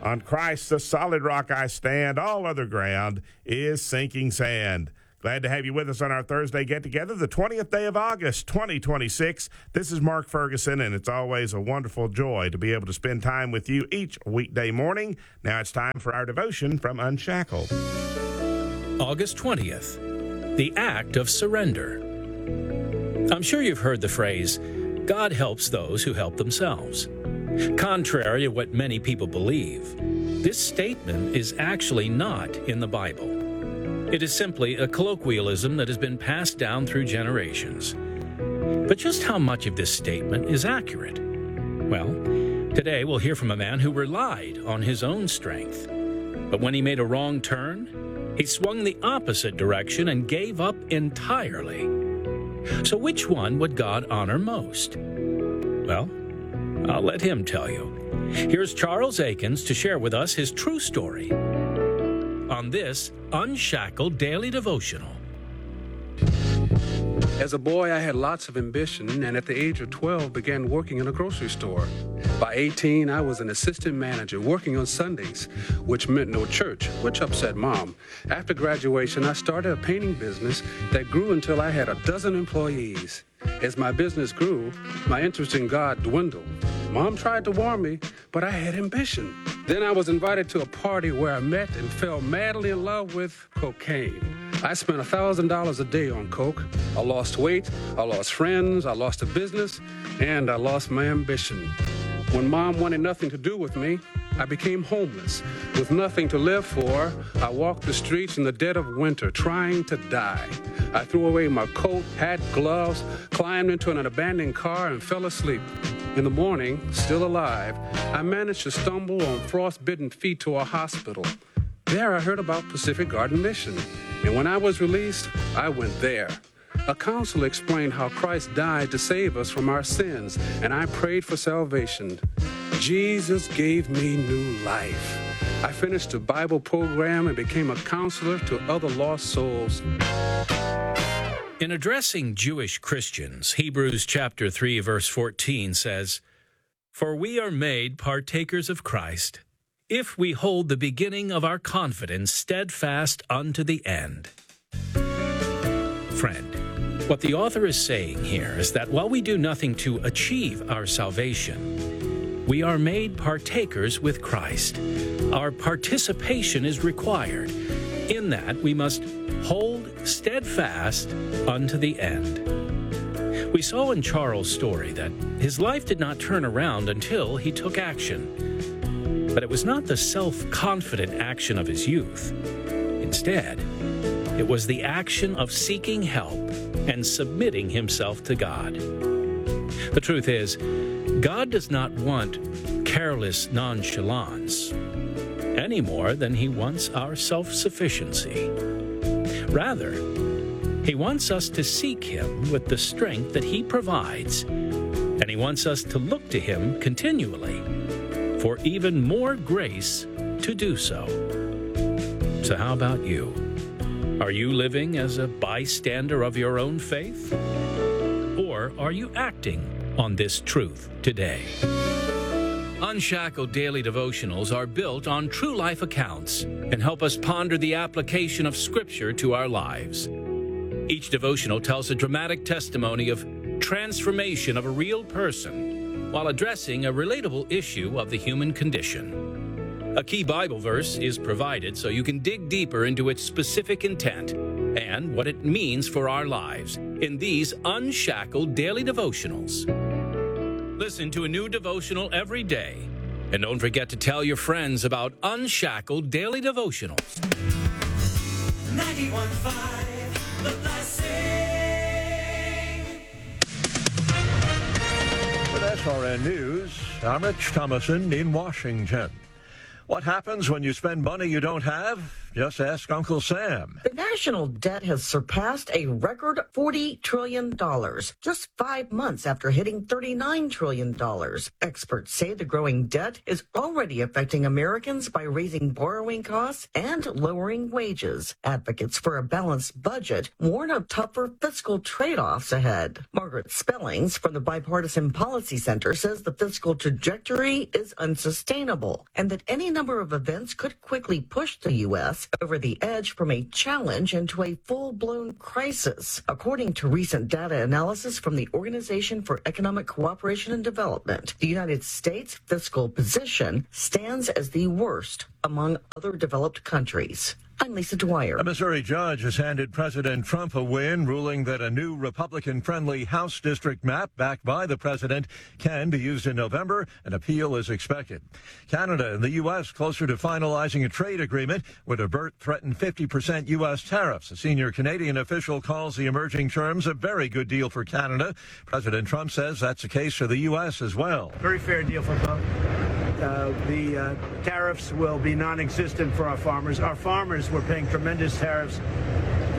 On Christ, the solid rock I stand, all other ground is sinking sand. Glad to have you with us on our Thursday get-together, the 20th day of August, 2026. This is Mark Ferguson, and it's always a wonderful joy to be able to spend time with you each weekday morning. Now it's time for our devotion from Unshackled. August 20th, the act of surrender. I'm sure you've heard the phrase, God helps those who help themselves. Contrary to what many people believe, this statement is actually not in the Bible. It is simply a colloquialism that has been passed down through generations. But just how much of this statement is accurate? Well, today we'll hear from a man who relied on his own strength. But when he made a wrong turn, he swung the opposite direction and gave up entirely. So which one would God honor most? Well, I'll let him tell you. Here's Charles Akins to share with us his true story on this Unshackled Daily Devotional. As a boy, I had lots of ambition, and at the age of 12, began working in a grocery store. By 18, I was an assistant manager working on Sundays, which meant no church, which upset Mom. After graduation, I started a painting business that grew until I had 12 employees. As my business grew, my interest in God dwindled. Mom tried to warn me, but I had ambition. Then I was invited to a party where I met and fell madly in love with cocaine. I spent $1,000 a day on coke. I lost weight, I lost friends, I lost a business, and I lost my ambition. When Mom wanted nothing to do with me, I became homeless. With nothing to live for, I walked the streets in the dead of winter, trying to die. I threw away my coat, hat, gloves, climbed into an abandoned car, and fell asleep. In the morning, still alive, I managed to stumble on frost-bitten feet to a hospital. There I heard about Pacific Garden Mission, and when I was released, I went there. A counselor explained how Christ died to save us from our sins, and I prayed for salvation. Jesus gave me new life. I finished a Bible program and became a counselor to other lost souls. In addressing Jewish Christians, Hebrews chapter 3, verse 14 says, "For we are made partakers of Christ, if we hold the beginning of our confidence steadfast unto the end." Friend, what the author is saying here is that while we do nothing to achieve our salvation, we are made partakers with Christ. Our participation is required. In that, we must hold steadfast unto the end. We saw in Charles' story that his life did not turn around until he took action. But it was not the self-confident action of his youth. Instead, it was the action of seeking help and submitting himself to God. The truth is, God does not want careless nonchalance any more than he wants our self-sufficiency. Rather, he wants us to seek him with the strength that he provides, and he wants us to look to him continually for even more grace to do so. So how about you? Are you living as a bystander of your own faith? Or are you acting on this truth today? Unshackled Daily Devotionals are built on true life accounts and help us ponder the application of Scripture to our lives. Each devotional tells a dramatic testimony of transformation of a real person while addressing a relatable issue of the human condition. A key Bible verse is provided so you can dig deeper into its specific intent and what it means for our lives in these Unshackled Daily Devotionals. Listen to a new devotional every day. And don't forget to tell your friends about Unshackled Daily Devotionals. 91.5 The Blessing. With SRN News, I'm Rich Thomason in Washington. What happens when you spend money you don't have? Just ask Uncle Sam. The national debt has surpassed a record $40 trillion just 5 months after hitting $39 trillion. Experts say the growing debt is already affecting Americans by raising borrowing costs and lowering wages. Advocates for a balanced budget warn of tougher fiscal trade-offs ahead. Margaret Spellings from the Bipartisan Policy Center says the fiscal trajectory is unsustainable and that any number of events could quickly push the U.S. over the edge from a challenge into a full-blown crisis. According to recent data analysis from the Organization for Economic Cooperation and Development, the United States' fiscal position stands as the worst among other developed countries. I'm Lisa Dwyer. A Missouri judge has handed President Trump a win, ruling that a new Republican-friendly House district map backed by the president can be used in November. An appeal is expected. Canada and the U.S. closer to finalizing a trade agreement would avert threatened 50% U.S. tariffs. A senior Canadian official calls the emerging terms a very good deal for Canada. President Trump says that's the case for the U.S. as well. Very fair deal for both. The tariffs will be non-existent for our farmers. Our farmers were paying tremendous tariffs